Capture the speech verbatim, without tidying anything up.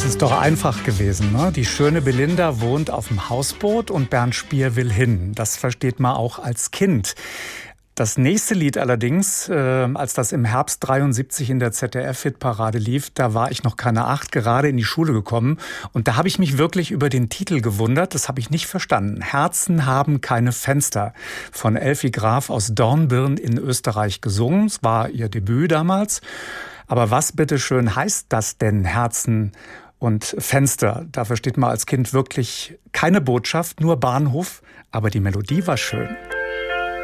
Ist doch einfach gewesen, ne? Die schöne Belinda wohnt auf dem Hausboot und Bernd Spier will hin. Das versteht man auch als Kind. Das nächste Lied allerdings, äh, als das im Herbst dreiundsiebzig in der Z D F-Hitparade lief, da war ich noch keine acht, gerade in die Schule gekommen. Und da habe ich mich wirklich über den Titel gewundert. Das habe ich nicht verstanden. Herzen haben keine Fenster. Von Elfi Graf aus Dornbirn in Österreich gesungen. Es war ihr Debüt damals. Aber was bitteschön heißt das denn, Herzen und Fenster? Da versteht man als Kind wirklich keine Botschaft, nur Bahnhof. Aber die Melodie war schön.